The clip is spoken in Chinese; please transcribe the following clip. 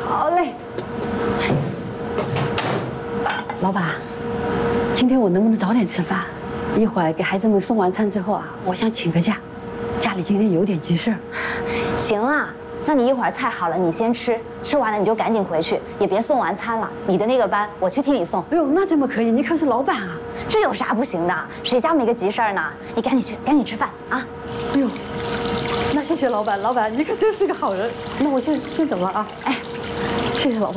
好嘞。老板，今天我能不能早点吃饭？一会儿给孩子们送完餐之后啊，我想请个假，家里今天有点急事儿。 行啊，那你一会儿菜好了，你先吃，吃完了你就赶紧回去，也别送完餐了。你的那个班我去替你送。 哎呦，那怎么可以？你可是老板啊！ 这有啥不行的？谁家没个急事儿呢？你赶紧去，赶紧吃饭啊！ 哎呦，那谢谢老板，老板你可真是个好人。那我先走了啊！哎，谢谢老板。